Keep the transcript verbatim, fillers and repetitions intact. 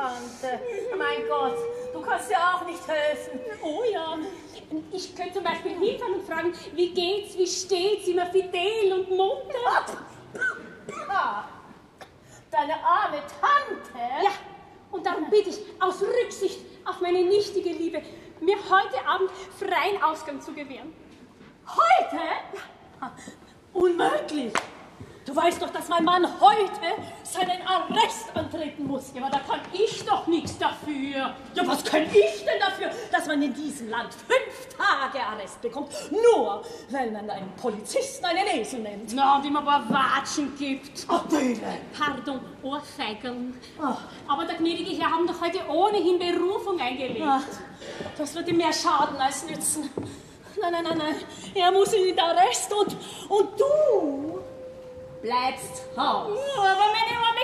Tante. Mein Gott, du kannst ja auch nicht helfen. Oh ja, ich könnte zum Beispiel hinfahren und fragen, wie geht's, wie steht's, immer fidel und munter. Ah, deine arme Tante? Ja, und darum bitte ich, aus Rücksicht auf meine nichtige Liebe, mir heute Abend freien Ausgang zu gewähren. Heute? Ja. Unmöglich. Du weißt doch, dass mein Mann heute seinen Arrest antreten muss. Ja, aber da kann ich doch nichts dafür. Ja, was kann ich denn dafür, dass man in diesem Land fünf Tage Arrest bekommt, nur weil man einen Polizisten einen Esel nennt? Na, und ihm ein paar Watschen gibt. Ach, bitte. Pardon, Ohrfeigeln. Ach. Aber der gnädige Herr haben doch heute ohnehin Berufung eingelegt. Ach, das wird ihm mehr schaden als nützen. Nein, nein, nein, nein. Er muss in den Arrest und, und du bleibst Haus. Ja, aber meine arme